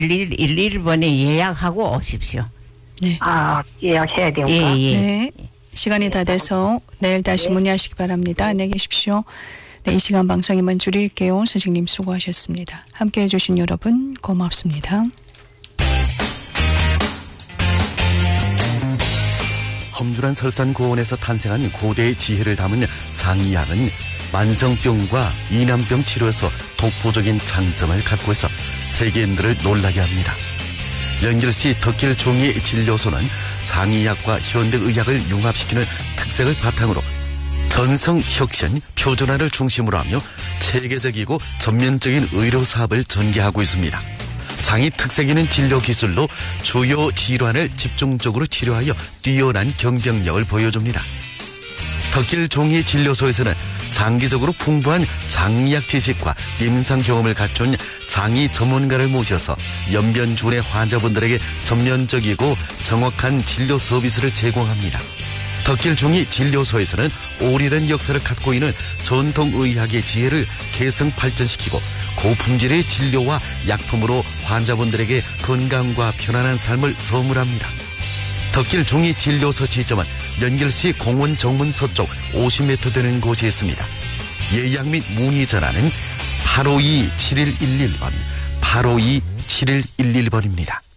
7111번에 예약하고 오십시오. 네. 예약해야 되고. 예. 네. 시간이 다 돼서 내일 다시 문의하시기 바랍니다. 안녕히 계십시오. 네, 이 시간 방송 이만 줄일게요. 선생님 수고하셨습니다. 함께해 주신 여러분 고맙습니다. 험준한 설산고원에서 탄생한 고대의 지혜를 담은 장이약은 만성병과 이난병 치료에서 독보적인 장점을 갖고 있어 세계인들을 놀라게 합니다. 연결시 덕길 종이 진료소는 장이약과 현대의학을 융합시키는 특색을 바탕으로 전성 혁신, 표준화를 중심으로 하며 체계적이고 전면적인 의료 사업을 전개하고 있습니다. 장이 특색 있는 진료 기술로 주요 질환을 집중적으로 치료하여 뛰어난 경쟁력을 보여줍니다. 덕길 종이 진료소에서는 장기적으로 풍부한 장의학 지식과 임상 경험을 갖춘 장의 전문가를 모셔서 연변주의 환자분들에게 전면적이고 정확한 진료 서비스를 제공합니다. 덕길 종이 진료소에서는 오래된 역사를 갖고 있는 전통의학의 지혜를 계승 발전시키고 고품질의 진료와 약품으로 환자분들에게 건강과 편안한 삶을 선물합니다. 덕길 종이 진료소 지점은 연결시 공원 정문 서쪽 50m 되는 곳에 있습니다. 예약 및 문의 전화는 852-7111번, 852-7111번입니다.